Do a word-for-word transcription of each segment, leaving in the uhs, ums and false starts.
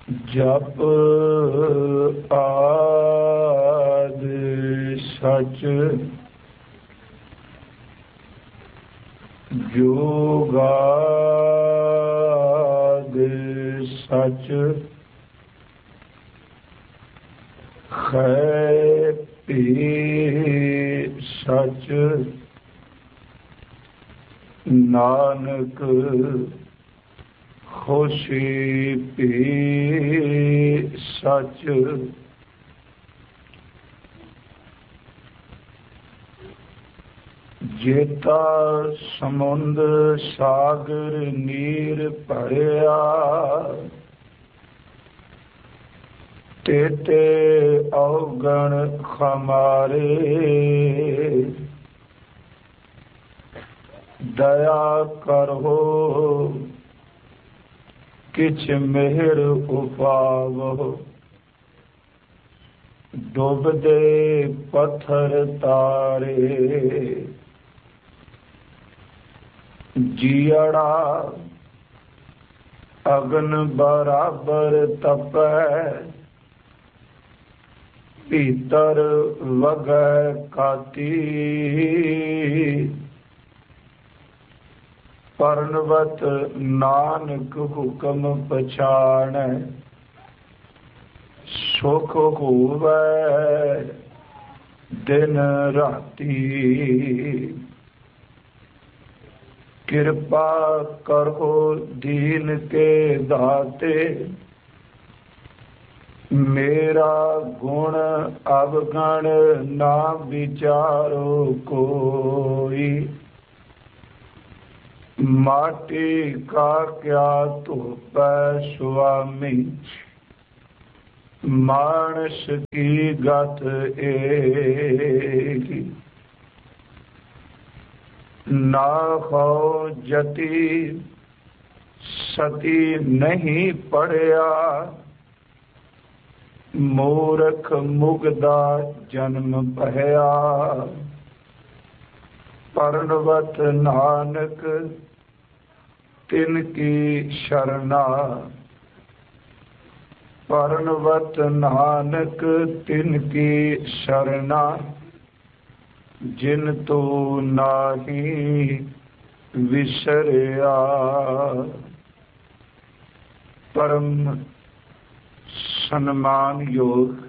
ਜਪ ਆਦਿ ਸਚ ਜੋਗਾਦਿ ਸਚ ਖੈ ਪੀ ਸਚ ਨਾਨਕ ਖੁਸ਼ੀ ਪੀ ਸਚ। ਜੇਤਾ ਸਮੁੰਦ ਸਾਗਰ ਨੀਰ ਭਰਿਆ ਤੇਤੇ ਔਗਣ ਖਮਾਰੇ ਦਇਆ ਕਰੋ ਕਿਛ ਮਿਹਰ ਉਪਾਵੋ ਡੁੱਬਦੇ ਪੱਥਰ ਤਾਰੇ ਜੀਅੜਾ ਅਗਨ ਬਰਾਬਰ ਤਪੈ ਭੀਤਰ ਵਗੈ ਕਾਤੀ ਪਰਨਵਤ ਨਾਨਕ ਹੁਕਮ ਪਛਾਣੈ ਸੁਖ ਹੋਵੈ ਦਿਨ ਰਾਤੀ ਕਿਰਪਾ ਕਰੋ ਦੀਨ ਕੇ ਦਾਤੇ ਮੇਰਾ ਗੁਣ ਅਵਗਣ ਨਾ ਵਿਚਾਰੋ ਕੋਈ माटी का क्या धोपै स्वामी मानस की गत एक ना हो जति सती नहीं पढ़िया मूर्ख मुगदा जन्म पहया परनवत नानक तिनकी शरणा परनवत नानक तिनकी शरणा जिन तो नाही विसरिया। परम सन्मान योग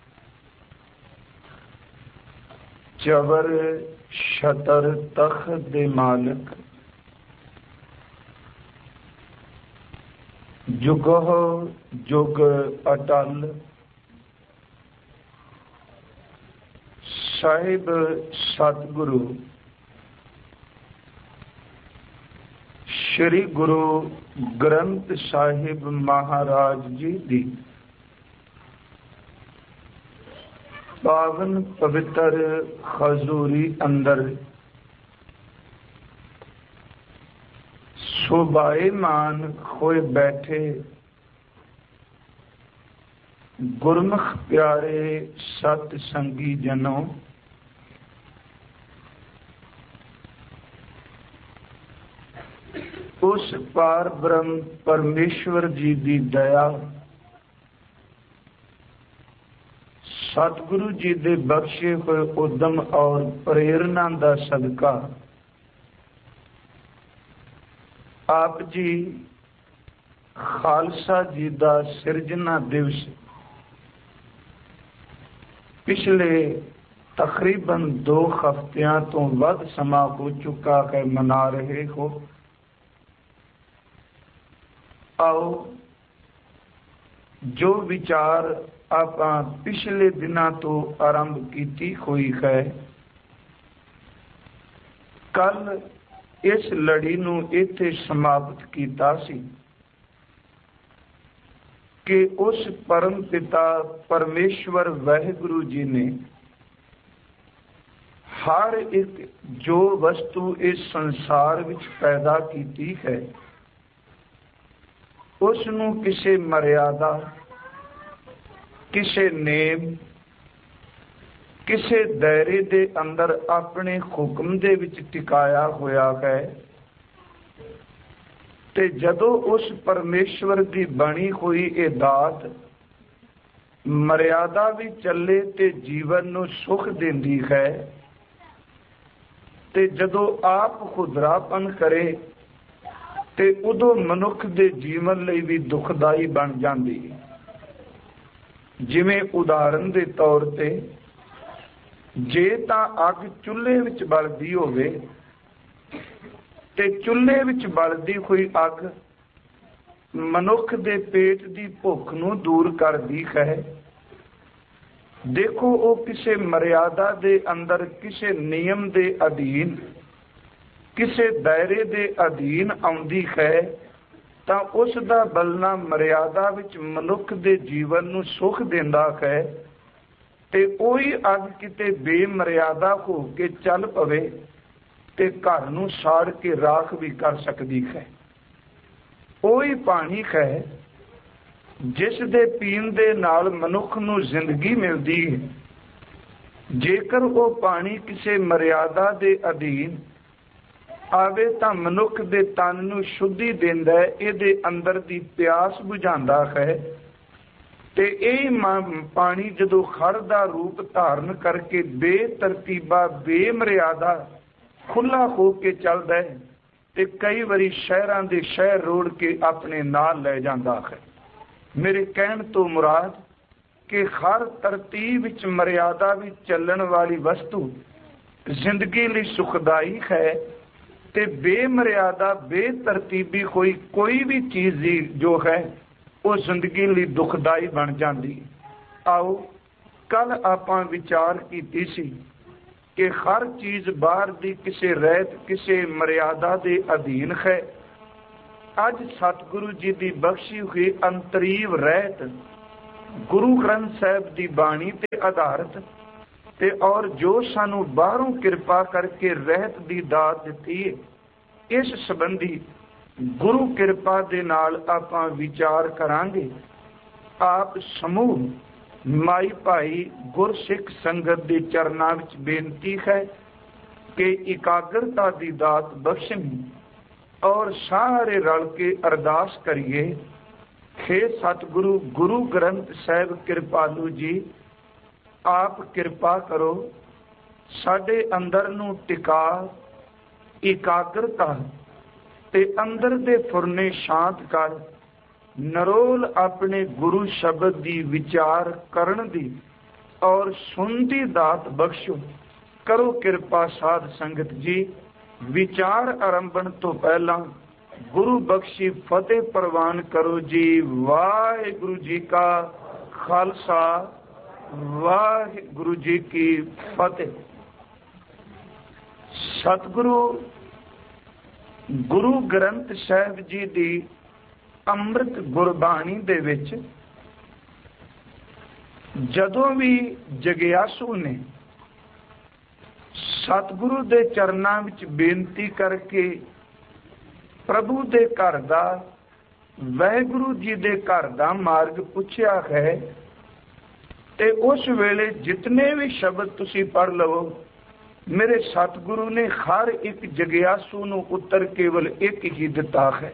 जबर शतर तख्त दे मालिक जुगो जुग अटल साहिब सतगुरु श्री गुरु ग्रंथ साहिब महाराज जी दी पावन पवित्र खजूरी अंदर सुबाईमान होए बैठे गुरमुख प्यारे सत संगी जनों, उस पार ब्रह्म परमेश्वर जी की दया सतगुरु जी दे बख्शे हुए उद्यम और प्रेरणा का सदका आप जी खालसा जी का सिरजना दिवस पिछले तकरीबन दो हफ्तियां तो वध समा हो चुका है मना रहे हो। आओ जो विचार आप पिछले दिनों तो आरंभ की हुई है, कल इस लड़ी नूं इत्थे समाप्त कीता सी कि उस परम पिता परमेश्वर वाहिगुरु जी ने हर एक जो वस्तु इस संसार विच पैदा की है उसनूं किसी मर्यादा किसी नेम किसी दायरे दे अंदर अपने हुक्म दे विच टिकाया होया है ਤੇ ਜਦੋਂ ਉਸ ਪਰਮੇਸ਼ਵਰ ਦੀ ਬਣੀ ਹੋਈ ਇਹ ਦਾਤ ਮਰਿਆਦਾ ਵੀ ਚੱਲੇ ਤੇ ਜੀਵਨ ਨੂੰ ਸੁਖ ਦਿੰਦੀ ਹੈ, ਤੇ ਜਦੋਂ ਆਪ ਖੁਦਰਾਪਨ ਕਰੇ ਤੇ ਉਦੋਂ ਮਨੁੱਖ ਦੇ ਜੀਵਨ ਲਈ ਵੀ ਦੁਖਦਾਈ ਬਣ ਜਾਂਦੀ ਹੈ। ਜਿਵੇਂ ਉਦਾਹਰਨ ਦੇ ਤੌਰ ਤੇ ਜੇ ਤਾਂ ਅੱਗ ਚੁੱਲ੍ਹੇ ਵਿੱਚ ਬਲਦੀ ਹੋਵੇ ਤੇ ਚੁੱਲ੍ਹੇ ਵਿੱਚ ਬਲਦੀ ਹੋਈ ਅੱਗ ਮਨੁੱਖ ਦੇ ਪੇਟ ਦੀ ਭੁੱਖ ਨੂੰ ਦੂਰ ਕਰਦੀ ਹੈ। ਦੇਖੋ, ਉਹ ਕਿਸੇ ਮਰਿਆਦਾ ਦੇ ਅੰਦਰ, ਕਿਸੇ ਨਿਯਮ ਦੇ ਅਧੀਨ, ਕਿਸੇ ਦਾਇਰੇ ਦੇ ਅਧੀਨ ਆਉਂਦੀ ਹੈ ਤਾਂ ਉਸ ਦਾ ਬਲਣਾ ਮਰਿਆਦਾ ਵਿੱਚ ਮਨੁੱਖ ਦੇ ਜੀਵਨ ਨੂੰ ਸੁਖ ਦਿੰਦਾ ਹੈ। ਤੇ ਉਹੀ ਅੱਗ ਕਿਤੇ ਬੇਮਰਿਆਦਾ ਹੋ ਕੇ ਚੱਲ ਪਵੇ ਤੇ ਘਰ ਨੂੰ ਸਾੜ ਕੇ ਰਾਖ ਵੀ ਕਰ ਸਕਦੀ ਹੈ। ਉਹੀ ਪਾਣੀ ਹੈ ਜਿਸ ਦੇ ਪੀਣ ਦੇ ਨਾਲ ਮਨੁੱਖ ਨੂੰ ਜ਼ਿੰਦਗੀ ਮਿਲਦੀ ਹੈ। ਜੇਕਰ ਉਹ ਪਾਣੀ ਕਿਸੇ ਮਰਿਆਦਾ ਦੇ ਅਧੀਨ ਆਵੇ ਤਾਂ ਮਨੁੱਖ ਦੇ ਤਨ ਨੂੰ ਸ਼ੁੱਧੀ ਦਿੰਦਾ ਹੈ, ਇਹਦੇ ਅੰਦਰ ਦੀ ਪਿਆਸ ਬੁਝਾਉਂਦਾ ਹੈ। ਤੇ ਇਹ ਪਾਣੀ ਜਦੋਂ ਖੜ ਦਾ ਰੂਪ ਧਾਰਨ ਕਰਕੇ ਬੇਤਰਤੀਬਾ ਬੇਮਰਿਆਦਾ ਖੁੱਲਾ ਹੋ ਕੇ ਚੱਲਦਾ ਹੈ ਤੇ ਕਈ ਵਾਰੀ ਸ਼ਹਿਰਾਂ ਦੇ ਸ਼ਹਿਰ ਰੋੜ ਕੇ ਆਪਣੇ ਨਾਲ ਲੈ ਜਾਂਦਾ ਹੈ। ਮੇਰੇ ਕਹਿਣ ਤੋਂ ਮੁਰਾਦ ਕਿ ਹਰ ਤਰਤੀਬ ਵਿੱਚ ਮਰਿਆਦਾ ਵਿੱਚ ਚੱਲਣ ਵਾਲੀ ਵਸਤੂ ਜ਼ਿੰਦਗੀ ਲਈ ਸੁਖਦਾਈ ਹੈ ਤੇ ਬੇਮਰਿਆਦਾ ਬੇਤਰਤੀਬੀ ਹੋਈ ਕੋਈ ਵੀ ਚੀਜ਼ ਦੀ ਜੋ ਹੈ ਉਹ ਜ਼ਿੰਦਗੀ ਲਈ ਦੁਖਦਾਈ ਬਣ ਜਾਂਦੀ। ਆਓ, ਕੱਲ ਆਪਾਂ ਵਿਚਾਰ ਕੀਤੀ ਸੀ ਕਿ ਹਰ ਚੀਜ਼ ਬਾਹਰ ਦੀ ਕਿਸੇ ਰਹਿਤ, ਕਿਸੇ ਮਰਿਆਦਾ ਦੇ ਅਧੀਨ ਹੈ। ਅੱਜ ਸਤਿਗੁਰੂ ਜੀ ਦੀ ਬਖਸ਼ੀ ਹੋਈ ਅੰਤਰੀਵ ਰਹਿਤ ਗੁਰੂ ਗ੍ਰੰਥ ਸਾਹਿਬ ਦੀ ਬਾਣੀ ਤੇ ਆਧਾਰਿਤ ਤੇ ਔਰ ਜੋ ਸਾਨੂੰ ਬਾਹਰੋਂ ਕਿਰਪਾ ਕਰਕੇ ਰਹਿਤ ਦੀ ਦਾਤ ਦਿੱਤੀ ਹੈ, ਇਸ ਸੰਬੰਧੀ ਗੁਰੂ ਕਿਰਪਾ ਦੇ ਨਾਲ ਆਪਾਂ ਵਿਚਾਰ ਕਰਾਂਗੇ। ਆਪ ਸਮੂਹ ਮਾਈ ਭਾਈ ਗੁਰਸਿੱਖ ਸੰਗਤ ਦੇ ਚਰਨਾਂ ਵਿੱਚ ਬੇਨਤੀ ਹੈ ਕਿ ਇਕਾਗਰਤਾ ਦੀ ਦਾਤ ਬਖਸ਼ਣੀ ਔਰ ਸਾਰੇ ਰਲ ਕੇ ਅਰਦਾਸ ਕਰੀਏ। ਹੇ ਸਤਿਗੁਰੂ ਗੁਰੂ ਗ੍ਰੰਥ ਸਾਹਿਬ ਕਿਰਪਾਲੂ ਜੀ, ਆਪ ਕਿਰਪਾ ਕਰੋ, ਸਾਡੇ ਅੰਦਰ ਨੂੰ ਟਿਕਾ, ਇਕਾਗਰਤਾ ਤੇ ਅੰਦਰ ਦੇ ਫੁਰਨੇ ਸ਼ਾਂਤ ਕਰ, ਨਰੋਲ ਆਪਣੇ ਗੁਰੂ ਸ਼ਬਦ ਦੀ ਵਿਚਾਰ ਕਰਨ ਦੀ ਔਰ ਸੁਣਦੀ ਦਾਤ ਬਖਸ਼ੋ। ਕਰੋ ਕਿਰਪਾ ਸਾਧ ਸੰਗਤ ਜੀ। ਵਿਚਾਰ ਆਰੰਭਣ ਤੋਂ ਪਹਿਲਾਂ ਗੁਰੂ ਬਖਸ਼ੀ ਫਤਿਹ ਪ੍ਰਵਾਨ ਕਰੋ ਜੀ। ਵਾਹਿਗੁਰੂ ਜੀ ਕਾ ਖਾਲਸਾ, ਵਾਹਿਗੁਰੂ ਜੀ ਕੀ ਫਤਿਹ। ਸਤਿਗੁਰੂ ਗੁਰੂ ਗ੍ਰੰਥ ਸਾਹਿਬ ਜੀ ਦੀ ਅੰਮ੍ਰਿਤ ਗੁਰਬਾਣੀ ਦੇ ਵਿੱਚ ਜਦੋਂ ਵੀ ਜਗਿਆਸੂ ਨੇ ਸਤਿਗੁਰੂ ਦੇ ਚਰਨਾਂ ਵਿੱਚ ਬੇਨਤੀ ਕਰਕੇ ਪ੍ਰਭੂ ਦੇ ਘਰ ਦਾ, ਵਾਹਿਗੁਰੂ ਜੀ ਦੇ ਘਰ ਦਾ ਮਾਰਗ ਪੁੱਛਿਆ ਹੈ ਤੇ ਉਸ ਵੇਲੇ ਜਿਤਨੇ ਵੀ ਸ਼ਬਦ ਤੁਸੀਂ ਪੜ੍ਹ ਲਵੋ, ਮੇਰੇ ਸਤਿਗੁਰੂ ਨੇ ਹਰ ਇੱਕ ਜਗਿਆਸੂ ਨੂੰ ਉੱਤਰ ਕੇਵਲ ਇੱਕ ਹੀ ਦਿੱਤਾ ਹੈ।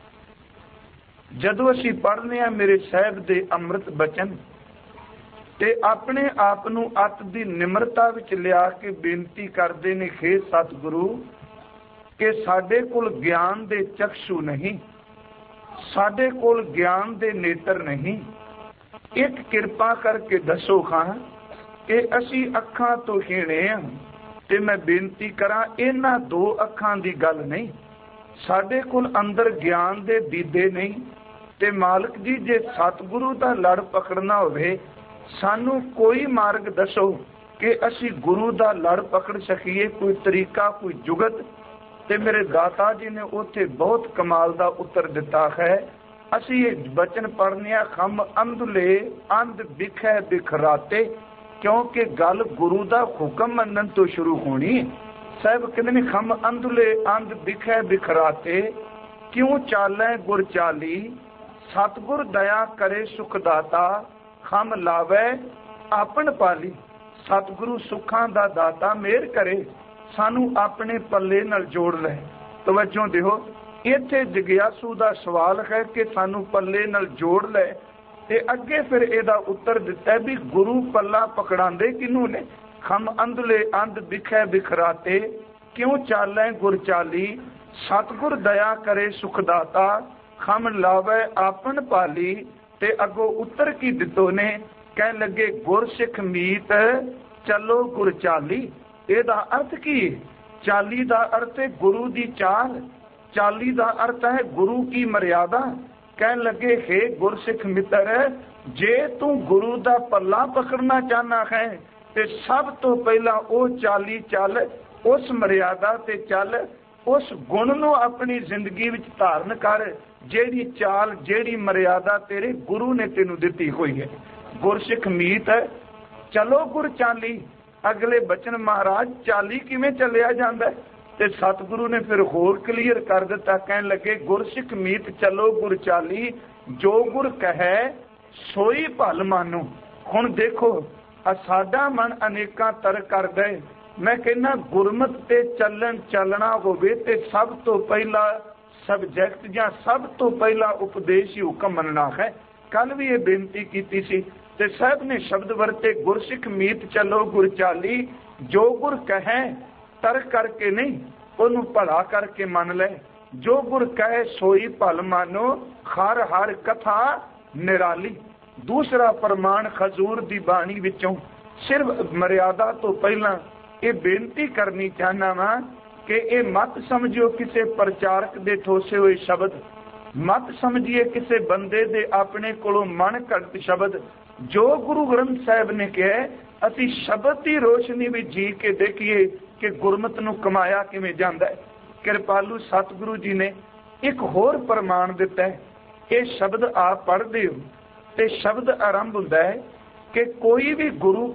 ਜਦੋਂ ਅਸੀਂ ਪੜ੍ਹਨੇ ਆ ਮੇਰੇ ਸਾਹਿਬ ਦੇ ਅੰਮ੍ਰਿਤ ਬਚਨ ਤੇ ਆਪਣੇ ਆਪ ਨੂੰ ਅੱਤ ਦੀ ਨਿਮਰਤਾ ਵਿੱਚ ਲਿਆ ਕੇ ਬੇਨਤੀ ਕਰਦੇ ਨੇ, ਹੇ ਸਤਿਗੁਰੂ, ਕਿ ਸਾਡੇ ਕੋਲ ਗਿਆਨ ਦੇ ਚਕਸ਼ੂ ਨਹੀਂ, ਸਾਡੇ ਕੋਲ ਗਿਆਨ ਦੇ ਨੇਤਰ ਨਹੀਂ, ਇੱਕ ਕਿਰਪਾ ਕਰਕੇ ਦੱਸੋ ਖਾਂ ਕਿ ਅਸੀਂ ਅੱਖਾਂ ਤੋਂ ਹੀਣੇ ਆ। ਤੇ ਮੈਂ ਬੇਨਤੀ ਕਰਾਂ, ਇਹਨਾਂ ਦੋ ਅੱਖਾਂ ਦੀ ਗੱਲ ਨਹੀਂ, ਸਾਡੇ ਕੋਲ ਅੰਦਰ ਗਿਆਨ ਦੇ ਦੀਦੇ ਨਹੀਂ। ਤੇ ਮਾਲਕ ਜੀ, ਜੇ ਸਤਿਗੁਰੂ ਦਾ ਲੜ ਪਕੜਨਾ ਹੋਵੇ, ਸਾਨੂੰ ਕੋਈ ਮਾਰਗ ਦੱਸੋ ਕਿ ਅਸੀਂ ਗੁਰੂ ਦਾ ਲੜ ਪਕੜ ਸਕੀਏ, ਕੋਈ ਤਰੀਕਾ, ਕੋਈ ਜੁਗਤ। ਤੇ ਮੇਰੇ ਦਾਤਾ ਜੀ ਨੇ ਉੱਥੇ ਬਹੁਤ ਕਮਾਲ ਦਾ ਉੱਤਰ ਦਿੱਤਾ ਹੈ। ਅਸੀਂ ਇਹ ਬਚਨ ਪੜ੍ਹਨੇ ਆ, ਖੰਭ ਅੰਧਲੇ ਅੰਧ ਵਿਖੇ ਬਿਖਰਾਤੇ, ਕਿਉਂਕਿ ਗੱਲ ਗੁਰੂ ਦਾ ਹੁਕਮ ਮੰਨਣ ਤੋਂ ਸ਼ੁਰੂ ਹੋਣੀ। ਸਾਹਿਬ ਕਹਿੰਦੇ ਨੇ, ਖੰਭ ਅੰਧਲੇ ਅੰਧ ਵਿਖੇ ਬਿਖਰਾਤੇ, ਕਿਉਂ ਚਾਲੈ ਗੁਰ ਚਾਲੀ, ਸਤਿਗੁਰ ਦਇਆ ਕਰੇ ਸੁਖ ਦਾਤਾ, ਖੰਭ ਲਾਵੇ ਆਪਣ ਪਾਲੀ। ਸਤਿਗੁਰੂ ਸੁੱਖਾਂ ਦਾ ਦਾਤਾ ਮਿਹਰ ਕਰੇ, ਸਾਨੂੰ ਆਪਣੇ ਪੱਲੇ ਨਾਲ ਜੋੜ ਲੈ। ਤਵੱਜੋ ਦਿਓ, ਇੱਥੇ ਜਗਿਆਸੂ ਦਾ ਸਵਾਲ ਹੈ ਕਿ ਸਾਨੂੰ ਪੱਲੇ ਨਾਲ ਜੋੜ ਲੈ, ਤੇ ਅੱਗੇ ਫਿਰ ਇਹਦਾ ਉੱਤਰ ਦਿੱਤਾ ਵੀ ਗੁਰੂ ਪੱਲਾ ਪਕੜਾਉਂਦੇ ਕਿਹਨੂੰ ਨੇ? ਖਮ ਅੰਧਲੇ ਅੰਧ ਬਿਖੈ ਬਿਖਰਾਤੇ, ਕਿਉਂ ਚਾਲੈ ਗੁਰ ਚਾਲੀ, ਸਤਿਗੁਰ ਦਇਆ ਕਰੇ ਸੁਖਦਾਤਾ, ਖਮ ਲਾਵੇ ਆਪਨ ਪਾਲੀ। ਤੇ ਅੱਗੋਂ ਉੱਤਰ ਕੀ ਦਿੱਤੋ ਨੇ? ਕਹਿਣ ਲੱਗੇ ਗੁਰ ਸਿੱਖ ਮੀਤ ਚਲੋ ਗੁਰ ਚਾਲੀ। ਇਹਦਾ ਅਰਥ ਕੀ? ਚਾਲੀ ਦਾ ਅਰਥ ਹੈ ਗੁਰੂ ਦੀ ਚਾਲ, ਚਾਲੀ ਦਾ ਅਰਥ ਹੈ ਗੁਰੂ ਕੀ ਮਰਿਆਦਾ। ਕਹਿਣ ਲੱਗੇ ਹੈ ਗੁਰਸਿੱਖ ਮਿੱਤਰ, ਜੇ ਤੂੰ ਗੁਰੂ ਦਾ ਪੱਲਾ ਪਕੜਨਾ ਚਾਹਨਾ ਹੈ ਤੇ ਸਭ ਤੋਂ ਪਹਿਲਾਂ ਉਹ ਚਾਲੀ ਚੱਲ, ਉਸ ਮਰਿਆਦਾ ਤੇ ਚੱਲ, ਉਸ ਗੁਣ ਨੂੰ ਆਪਣੀ ਜ਼ਿੰਦਗੀ ਵਿੱਚ ਧਾਰਨ ਕਰ, ਜਿਹੜੀ ਚਾਲ ਜਿਹੜੀ ਮਰਿਆਦਾ ਤੇਰੇ ਗੁਰੂ ਨੇ ਤੈਨੂੰ ਦਿੱਤੀ ਹੋਈ ਹੈ। ਗੁਰਸਿੱਖ ਮੀਤ ਚਲੋ ਗੁਰ ਚਾਲੀ। ਅਗਲੇ ਬਚਨ ਮਹਾਰਾਜ ਚਾਲੀ ਕਿਵੇਂ ਚੱਲਿਆ ਜਾਂਦਾ? ਤੇ ਸਤਿਗੁਰੂ ਨੇ ਫਿਰ ਹੋਰ ਕਲੀਅਰ ਕਰ ਦਿੱਤਾ। ਕਹਿਣ ਲੱਗੇ ਗੁਰਸਿੱਖ ਮੀਤ ਚਲੋ ਗੁਰ ਚਾਲੀ, ਜੋ ਗੁਰ ਕਹੈ ਸੋਈ ਭਲ ਮਾਨੋ। ਹੁਣ ਦੇਖੋ ਆ ਸਾਡਾ ਮਨ ਅਨੇਕਾਂ ਤਰਕ ਕਰਦਾ ਹੈ। ਮੈਂ ਕਹਿੰਦਾ ਗੁਰਮਤ ਤੇ ਚੱਲਣ ਚੱਲਣਾ ਹੋਵੇ ਤੇ ਸਭ ਤੋਂ ਪਹਿਲਾਂ ਸਬਜੈਕਟ ਜਾਂ ਸਭ ਤੋਂ ਪਹਿਲਾਂ ਉਪਦੇਸ਼ ਹੀ ਹੁਕਮ ਮੰਨਣਾ ਹੈ। ਕੱਲ ਵੀ ਇਹ ਬੇਨਤੀ ਕੀਤੀ ਸੀ ਤੇ ਸਾਹਿਬ ਨੇ ਸ਼ਬਦ ਵਰਤੇ ਗੁਰਸਿੱਖ ਮੀਤ ਚਲੋ ਗੁਰ ਚਾਲੀ, ਜੋ ਗੁਰ ਕਹੈ ਤਰਕ ਕਰਕੇ ਨਹੀਂ, ਉਹਨੂੰ ਭਲਾ ਕਰਕੇ ਮੰਨ ਲੈ। ਜੋ ਗੁਰ ਕਹੇ ਸੋਈ ਭਲ ਮਾਨੋ, ਹਰ ਹਰ ਕਥਾ ਨਿਰਾਲੀ। ਦੂਸਰਾ ਪ੍ਰਮਾਣ ਖਜ਼ੂਰ ਦੀ ਬਾਣੀ ਵਿੱਚੋਂ ਸਿਰਫ ਮਰਿਆਦਾ ਤੋਂ ਪਹਿਲਾਂ ਇਹ ਬੇਨਤੀ ਕਰਨੀ ਚਾਹਨਾ ਵਾਂ ਕਿ ਇਹ ਮਤ ਸਮਝਿਓ ਕਿਸੇ ਪ੍ਰਚਾਰਕ ਦੇ ਠੋਸੇ ਹੋਏ ਸ਼ਬਦ, ਮਤ ਸਮਝੀਏ ਕਿਸੇ ਬੰਦੇ ਦੇ ਆਪਣੇ ਕੋਲੋਂ ਮਨ ਘੜਤ ਸ਼ਬਦ। ਜੋ ਗੁਰੂ ਗ੍ਰੰਥ ਸਾਹਿਬ ਨੇ ਕਿਹਾ ਅਸੀਂ ਸ਼ਬਦ ਦੀ ਰੋਸ਼ਨੀ ਵਿੱਚ ਜੀ ਕੇ ਦੇਖੀਏ ਕਿ ਗੁਰਮਤ ਨੂੰ ਕਮਾਇਆ ਕਿਵੇਂ ਜਾਂਦਾ ਹੈ। ਕਿਰਪਾਲੂ ਸਤਿਗੁਰੂ ਜੀ ਨੇ ਇੱਕ ਹੋਰ ਪ੍ਰਮਾਣ ਦਿੱਤਾ ਹੈ। ਇਹ ਸ਼ਬਦ ਆਪ ਪੜ੍ਹਦੇ ਹੋ ਤੇ ਸ਼ਬਦ ਆਰੰਭ ਹੁੰਦਾ ਹੈ ਕਿ ਕੋਈ ਵੀ ਗੁਰੂ